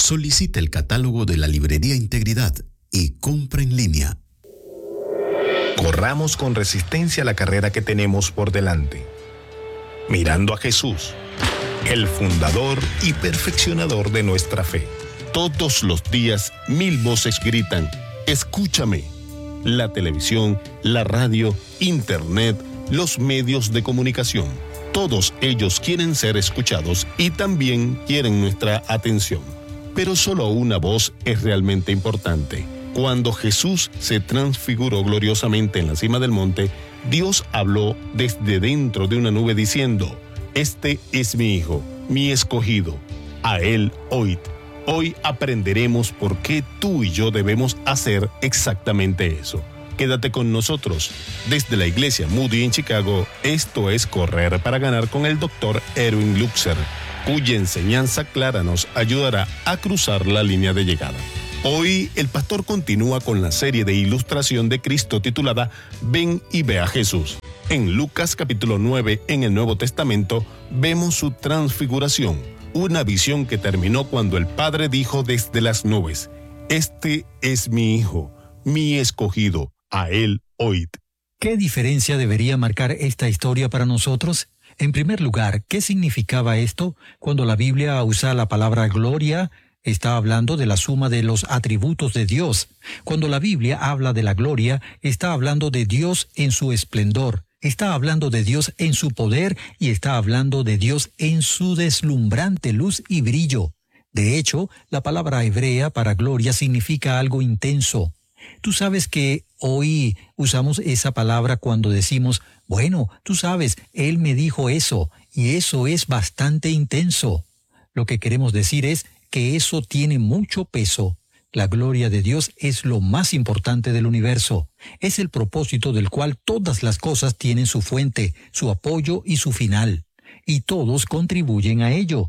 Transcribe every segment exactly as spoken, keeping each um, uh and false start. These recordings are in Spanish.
Solicita el catálogo de la Librería Integridad y compra en línea. Corramos con resistencia la carrera que tenemos por delante, mirando a Jesús, el fundador y perfeccionador de nuestra fe. Todos los días mil voces gritan, escúchame. La televisión, la radio, internet, los medios de comunicación. Todos ellos quieren ser escuchados y también quieren nuestra atención. Pero solo una voz es realmente importante. Cuando Jesús se transfiguró gloriosamente en la cima del monte, Dios habló desde dentro de una nube diciendo, este es mi Hijo, mi escogido, a él oíd. Hoy aprenderemos por qué tú y yo debemos hacer exactamente eso. Quédate con nosotros. Desde la Iglesia Moody en Chicago, esto es Correr para Ganar con el doctor Erwin Luxer, cuya enseñanza clara nos ayudará a cruzar la línea de llegada. Hoy el pastor continúa con la serie de ilustración de Cristo titulada Ven y ve a Jesús. En Lucas capítulo nueve, en el Nuevo Testamento, vemos su transfiguración, una visión que terminó cuando el Padre dijo desde las nubes, este es mi Hijo, mi escogido, a él oíd. ¿Qué diferencia debería marcar esta historia para nosotros? En primer lugar, ¿qué significaba esto? Cuando la Biblia usa la palabra gloria, está hablando de la suma de los atributos de Dios. Cuando la Biblia habla de la gloria, está hablando de Dios en su esplendor. Está hablando de Dios en su poder y está hablando de Dios en su deslumbrante luz y brillo. De hecho, la palabra hebrea para gloria significa algo intenso. Tú sabes que hoy usamos esa palabra cuando decimos, bueno, tú sabes, él me dijo eso, y eso es bastante intenso. Lo que queremos decir es que eso tiene mucho peso. La gloria de Dios es lo más importante del universo. Es el propósito del cual todas las cosas tienen su fuente, su apoyo y su final. Y todos contribuyen a ello.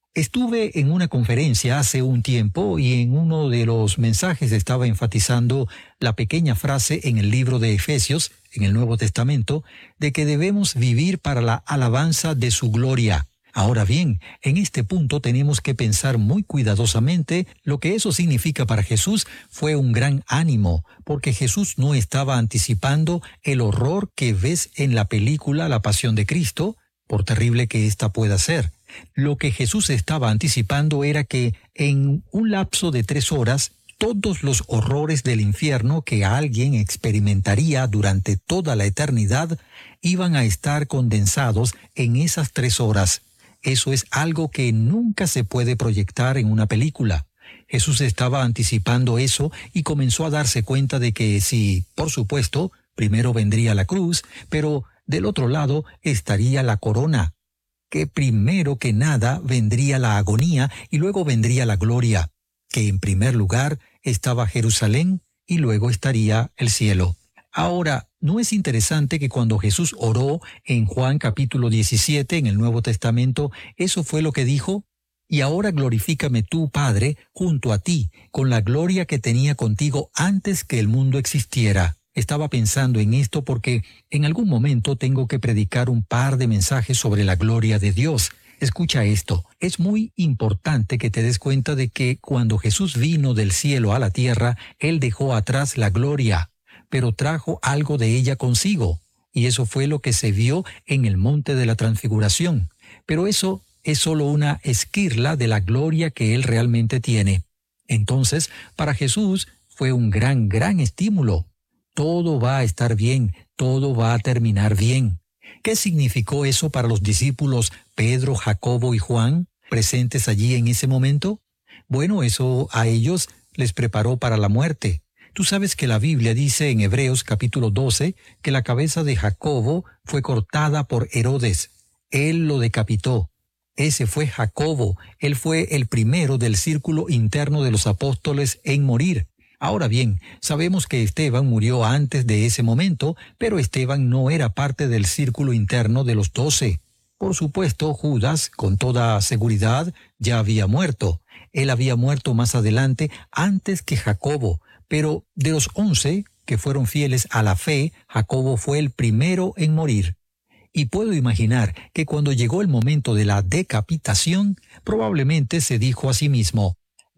Estuve en una conferencia hace un tiempo y en uno de los mensajes estaba enfatizando la pequeña frase en el libro de Efesios, en el Nuevo Testamento, de que debemos vivir para la alabanza de su gloria. Ahora bien, en este punto tenemos que pensar muy cuidadosamente lo que eso significa para Jesús fue un gran ánimo, porque Jesús no estaba anticipando el horror que ves en la película La Pasión de Cristo, por terrible que ésta pueda ser. Lo que Jesús estaba anticipando era que en un lapso de tres horas, todos los horrores del infierno que alguien experimentaría durante toda la eternidad iban a estar condensados en esas tres horas. Eso es algo que nunca se puede proyectar en una película. Jesús estaba anticipando eso y comenzó a darse cuenta de que sí, por supuesto, primero vendría la cruz, pero del otro lado estaría la corona, que primero que nada vendría la agonía y luego vendría la gloria, que en primer lugar estaba Jerusalén y luego estaría el cielo. Ahora, ¿no es interesante que cuando Jesús oró en Juan capítulo diecisiete en el Nuevo Testamento, eso fue lo que dijo? Y ahora glorifícame tú, Padre, junto a ti, con la gloria que tenía contigo antes que el mundo existiera. Estaba pensando en esto porque en algún momento tengo que predicar un par de mensajes sobre la gloria de Dios. Escucha esto, es muy importante que te des cuenta de que cuando Jesús vino del cielo a la tierra, Él dejó atrás la gloria, pero trajo algo de ella consigo, y eso fue lo que se vio en el monte de la transfiguración. Pero eso es solo una esquirla de la gloria que Él realmente tiene. Entonces, para Jesús fue un gran, gran estímulo. Todo va a estar bien, todo va a terminar bien. ¿Qué significó eso para los discípulos Pedro, Jacobo y Juan, presentes allí en ese momento? Bueno, eso a ellos les preparó para la muerte. Tú sabes que la Biblia dice en Hebreos capítulo doce que la cabeza de Jacobo fue cortada por Herodes. Él lo decapitó. Ese fue Jacobo. Él fue el primero del círculo interno de los apóstoles en morir. Ahora bien, sabemos que Esteban murió antes de ese momento, pero Esteban no era parte del círculo interno de los doce. Por supuesto, Judas, con toda seguridad, ya había muerto. Él había muerto más adelante, antes que Jacobo. Pero de los once que fueron fieles a la fe, Jacobo fue el primero en morir. Y puedo imaginar que cuando llegó el momento de la decapitación, probablemente se dijo a sí mismo,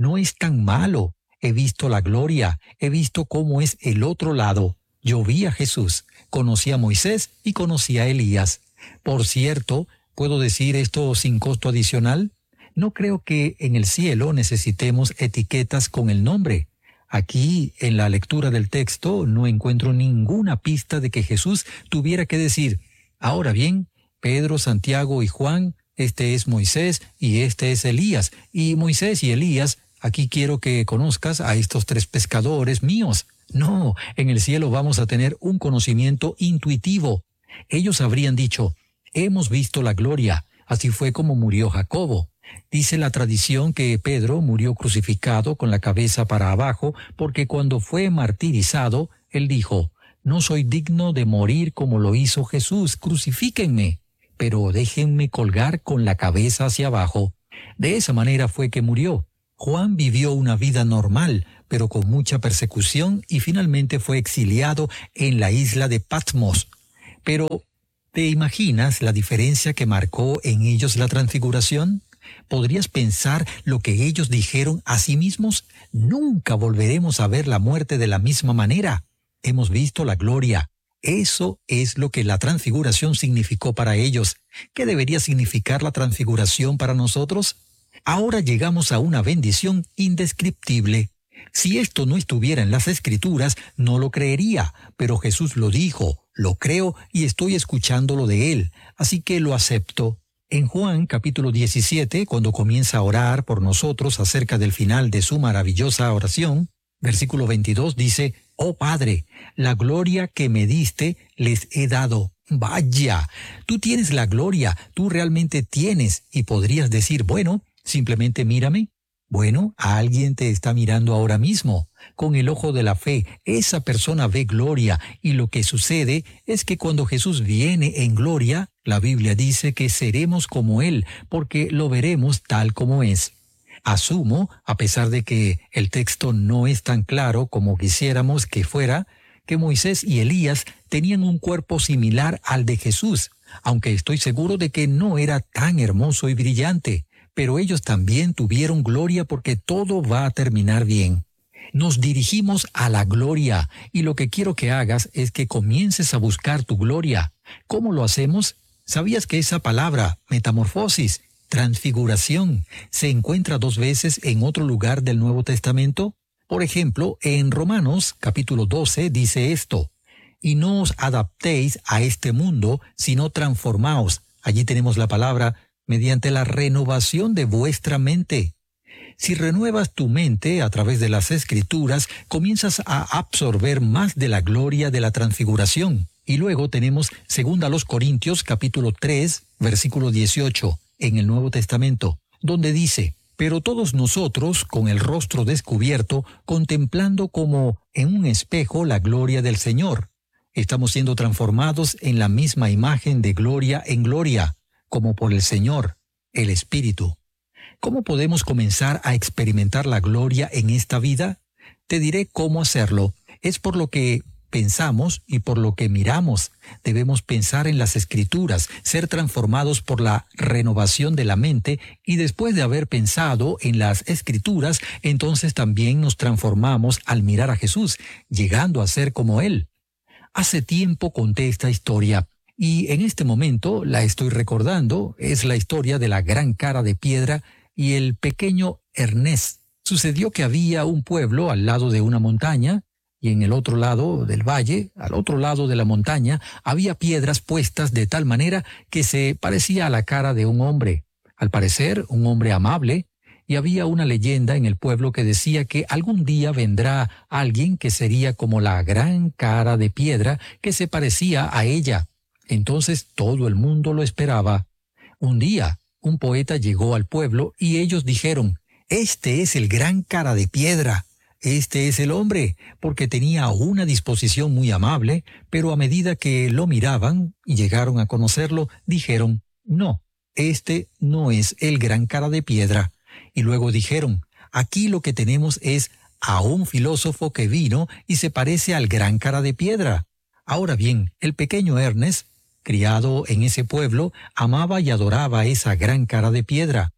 no es tan malo. He visto la gloria, he visto cómo es el otro lado. Yo vi a Jesús, conocí a Moisés y conocí a Elías. Por cierto, ¿puedo decir esto sin costo adicional? No creo que en el cielo necesitemos etiquetas con el nombre. Aquí, en la lectura del texto, no encuentro ninguna pista de que Jesús tuviera que decir, ahora bien, Pedro, Santiago y Juan, este es Moisés y este es Elías. Y Moisés y Elías, aquí quiero que conozcas a estos tres pescadores míos. No, en el cielo vamos a tener un conocimiento intuitivo. Ellos habrían dicho, hemos visto la gloria. Así fue como murió Jacobo. Dice la tradición que Pedro murió crucificado con la cabeza para abajo porque cuando fue martirizado, él dijo, no soy digno de morir como lo hizo Jesús, crucifíquenme, pero déjenme colgar con la cabeza hacia abajo. De esa manera fue que murió. Juan vivió una vida normal, pero con mucha persecución y finalmente fue exiliado en la isla de Patmos. Pero, ¿te imaginas la diferencia que marcó en ellos la transfiguración? ¿Podrías pensar lo que ellos dijeron a sí mismos? Nunca volveremos a ver la muerte de la misma manera. Hemos visto la gloria. Eso es lo que la transfiguración significó para ellos. ¿Qué debería significar la transfiguración para nosotros? Ahora llegamos a una bendición indescriptible. Si esto no estuviera en las Escrituras, no lo creería, pero Jesús lo dijo, lo creo y estoy escuchándolo de Él, así que lo acepto. En Juan capítulo diecisiete, cuando comienza a orar por nosotros acerca del final de su maravillosa oración, versículo veintidós dice, «Oh Padre, la gloria que me diste les he dado». Vaya, tú tienes la gloria, tú realmente tienes, y podrías decir, bueno, simplemente mírame. Bueno, alguien te está mirando ahora mismo. Con el ojo de la fe, esa persona ve gloria, y lo que sucede es que cuando Jesús viene en gloria, la Biblia dice que seremos como Él, porque lo veremos tal como es. Asumo, a pesar de que el texto no es tan claro como quisiéramos que fuera, que Moisés y Elías tenían un cuerpo similar al de Jesús, aunque estoy seguro de que no era tan hermoso y brillante, pero ellos también tuvieron gloria porque todo va a terminar bien. Nos dirigimos a la gloria, y lo que quiero que hagas es que comiences a buscar tu gloria. ¿Cómo lo hacemos? ¿Sabías que esa palabra, metamorfosis, transfiguración, se encuentra dos veces en otro lugar del Nuevo Testamento? Por ejemplo, en Romanos capítulo doce dice esto, «Y no os adaptéis a este mundo, sino transformaos». Allí tenemos la palabra, mediante la renovación de vuestra mente. Si renuevas tu mente a través de las Escrituras, comienzas a absorber más de la gloria de la transfiguración. Y luego tenemos segunda a los Corintios capítulo tres, versículo dieciocho, en el Nuevo Testamento, donde dice, «Pero todos nosotros, con el rostro descubierto, contemplando como en un espejo la gloria del Señor, estamos siendo transformados en la misma imagen de gloria en gloria, como por el Señor, el Espíritu». ¿Cómo podemos comenzar a experimentar la gloria en esta vida? Te diré cómo hacerlo. Es por lo que pensamos y por lo que miramos. Debemos pensar en las Escrituras, ser transformados por la renovación de la mente, y después de haber pensado en las Escrituras, entonces también nos transformamos al mirar a Jesús, llegando a ser como Él. Hace tiempo conté esta historia, y en este momento la estoy recordando. Es la historia de la gran cara de piedra y el pequeño Ernest. Sucedió que había un pueblo al lado de una montaña, y en el otro lado del valle, al otro lado de la montaña, había piedras puestas de tal manera que se parecía a la cara de un hombre. Al parecer, un hombre amable, y había una leyenda en el pueblo que decía que algún día vendrá alguien que sería como la gran cara de piedra que se parecía a ella. Entonces todo el mundo lo esperaba. Un día, un poeta llegó al pueblo y ellos dijeron, «Este es el gran cara de piedra. Este es el hombre», porque tenía una disposición muy amable, pero a medida que lo miraban y llegaron a conocerlo, dijeron, «No, este no es el gran cara de piedra». Y luego dijeron, «Aquí lo que tenemos es a un filósofo que vino y se parece al gran cara de piedra». Ahora bien, el pequeño Ernest, criado en ese pueblo, amaba y adoraba esa gran cara de piedra.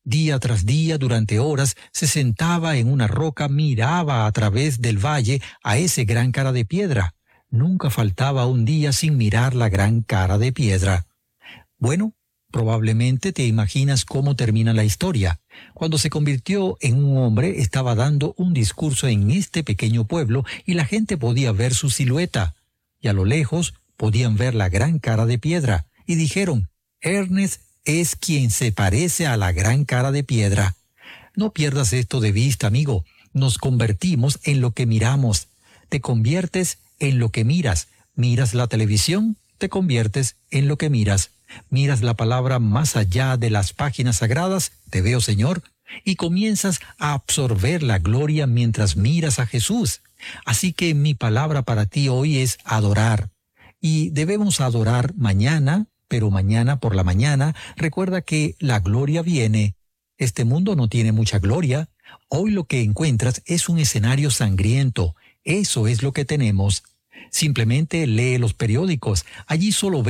Día tras día, durante horas, se sentaba en una roca, miraba a través del valle a ese gran cara de piedra. Nunca faltaba un día sin mirar la gran cara de piedra. Bueno, probablemente te imaginas cómo termina la historia. Cuando se convirtió en un hombre, estaba dando un discurso en este pequeño pueblo y la gente podía ver su silueta. Y a lo lejos podían ver la gran cara de piedra. Y dijeron, Ernest es quien se parece a la gran cara de piedra. No pierdas esto de vista, amigo. Nos convertimos en lo que miramos. Te conviertes en lo que miras. Miras la televisión, te conviertes en lo que miras. Miras la palabra más allá de las páginas sagradas, te veo, Señor, y comienzas a absorber la gloria mientras miras a Jesús. Así que mi palabra para ti hoy es adorar. Y debemos adorar mañana, pero mañana por la mañana, recuerda que la gloria viene. Este mundo no tiene mucha gloria. Hoy lo que encuentras es un escenario sangriento. Eso es lo que tenemos. Simplemente lee los periódicos. Allí solo ves